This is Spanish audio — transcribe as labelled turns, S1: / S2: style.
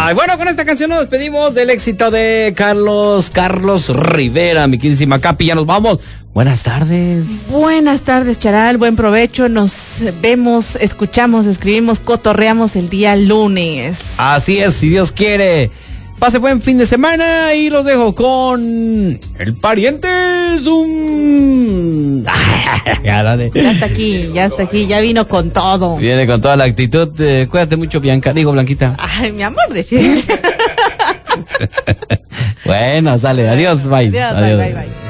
S1: Ay, bueno, con esta canción nos despedimos del éxito de Carlos Rivera, mi queridísima Capi, ya nos vamos. Buenas tardes.
S2: Buenas tardes, Charal, buen provecho. Nos vemos, escuchamos, escribimos, cotorreamos el día lunes.
S1: Así es, si Dios quiere. Pase buen fin de semana y los dejo con el pariente Zoom.
S2: Ya está aquí, ya vino con todo.
S1: Viene con toda la actitud. Cuídate mucho, Bianca. Digo, Blanquita.
S2: Ay, mi amor, decía.
S1: Bueno, sale. Adiós, bye.
S2: Adiós, bye.